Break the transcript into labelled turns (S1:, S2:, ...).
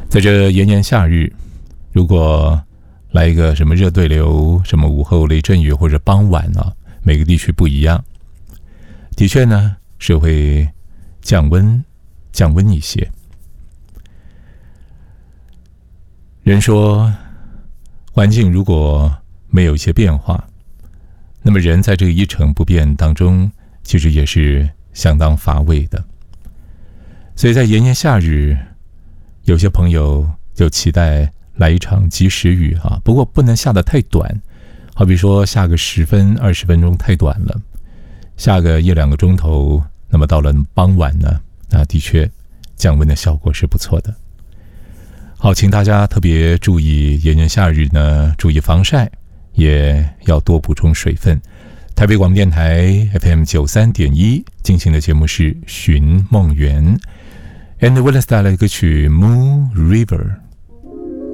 S1: 在这炎炎夏日，如果来一个什么热对流，什么午后雷阵雨或者傍晚啊，每个地区不一样，的确呢是会降温一些。人说环境如果没有一些变化，那么人在这个一成不变当中，其实也是相当乏味的。所以在炎炎夏日，有些朋友就期待来一场及时雨啊，不过不能下得太短，好比说下个10分20分钟太短了，下个1-2个钟头，那么到了傍晚呢，那的确降温的效果是不错的。好，请大家特别注意炎炎夏日呢，注意防晒，也要多补充水分。台北广播电台 FM 93.1进行的节目是寻梦园， And Willis 带来的歌曲 Moon River。